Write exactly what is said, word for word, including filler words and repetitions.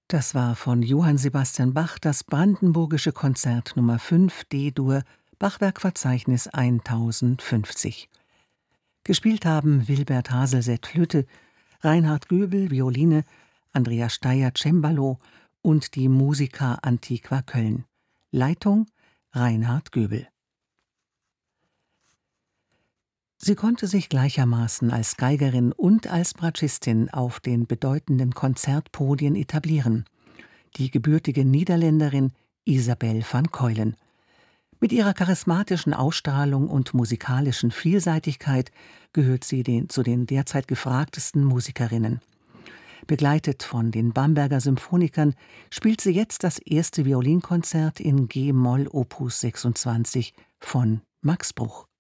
Das war von Johann Sebastian Bach das Brandenburgische Konzert Nummer fünf D-Dur, Bachwerkverzeichnis tausendfünfzig. Gespielt haben Wilbert Haselset Flöte, Reinhard Göbel Violine, Andreas Steyer Cembalo und die Musica Antiqua Köln. Leitung Reinhard Göbel. Sie konnte sich gleichermaßen als Geigerin und als Bratschistin auf den bedeutenden Konzertpodien etablieren. Die gebürtige Niederländerin Isabel van Keulen. Mit ihrer charismatischen Ausstrahlung und musikalischen Vielseitigkeit gehört sie den, zu den derzeit gefragtesten Musikerinnen. Begleitet von den Bamberger Symphonikern spielt sie jetzt das erste Violinkonzert in G-Moll Opus sechsundzwanzig von Max Bruch.